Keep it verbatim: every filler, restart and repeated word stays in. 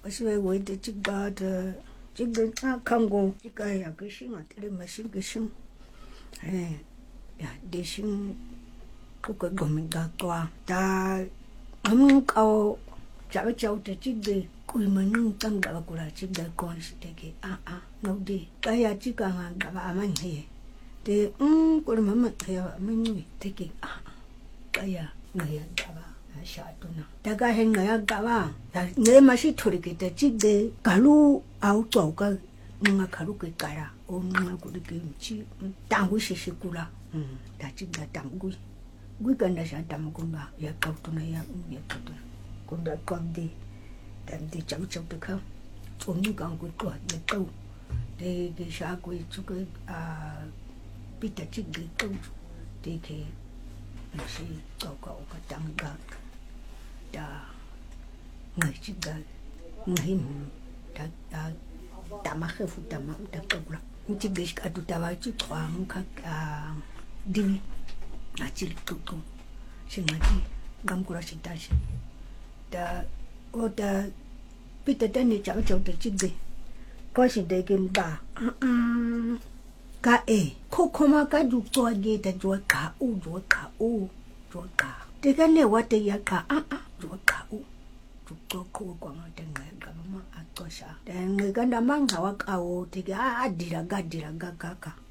Wasiwe wede chigada chigda kango chikaya gishin atele mashin gishin eh ya deshin kuka gominga kwa ta amukao chawe chawe te chigde kuimanu tanga kula chigda kon siteke a a ngodi kaya chikanga ngaba amanye te um kula mama kaya amanye teke a kaya ngaya ngaba shatuna daga henga ya ngaba ne mashi thorike te chigde kalu au toka nga kalu ke kara o nga kulike chi tangu shishikula um ta chigda tangu Gukanda shanta mkumba ya kautuna ya ya kautuna kunda kamdi tamdi chau chau tukau umi kangu tua ya kau de ke shaku chuka a pita chigi kau de ke nasi kau kau katanga da ngai chiga ngai da da tamahe futama da kabla ntigish adu tawachi kwa muka dini Acil kuku, sengaja gamkura sitashi. Da, oda pita tani cawa cawa tercide. Kau sidai kemba. Ka e, kau koma ka dukua dia dan jual kau, jual kau, jual kau. Dengan ne wate ya ka ah ah jual kau. Dukua kau kau ngada ngada gamma atau sah. Dan ngada mang hawa kau tiga adiraga adiraga kaka.